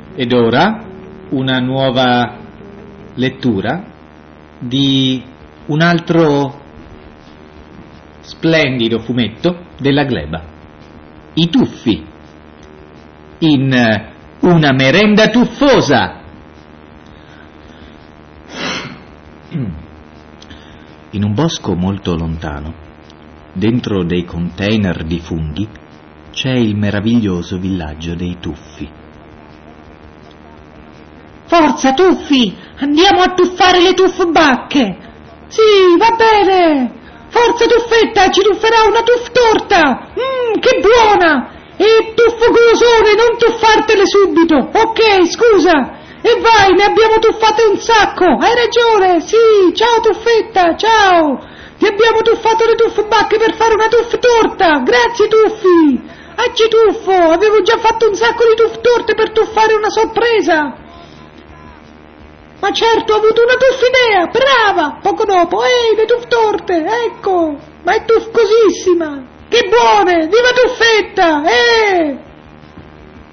Ed ora una nuova lettura di un altro splendido fumetto della Gleba, I Tuffi, in Una merenda tuffosa. In un bosco molto lontano, dentro dei container di funghi, c'è il meraviglioso villaggio dei Tuffi. Forza, Tuffi! Andiamo a tuffare le tuffbacche! Sì, va bene! Forza, Tuffetta, ci tufferà una tuff-torta! Che buona! E tuffo golosone, non tuffartele subito! Ok, scusa! E vai, ne abbiamo tuffate un sacco! Hai ragione, sì! Ciao, Tuffetta, ciao! Ti abbiamo tuffato le tuffbacche per fare una tuff-torta! Grazie, Tuffi! Aggi tuffo! Avevo già fatto un sacco di tuff-torte per tuffare una sorpresa! Ma certo, ho avuto una tuffidea, brava! Poco dopo, le tuff-torte, ecco! Ma è tuffcosissima! Che buone! Viva Tuffetta!